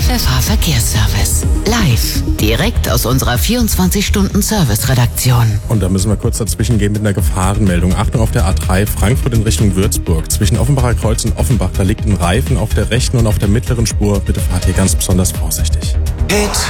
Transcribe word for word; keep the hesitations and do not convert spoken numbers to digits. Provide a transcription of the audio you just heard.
F H Verkehrsservice. Live, direkt aus unserer vierundzwanzig-Stunden-Service-Redaktion. Und da müssen wir kurz dazwischen gehen mit einer Gefahrenmeldung. Achtung auf der A drei, Frankfurt in Richtung Würzburg. Zwischen Offenbacher Kreuz und Offenbach, da liegt ein Reifen auf der rechten und auf der mittleren Spur. Bitte fahrt hier ganz besonders vorsichtig. Hit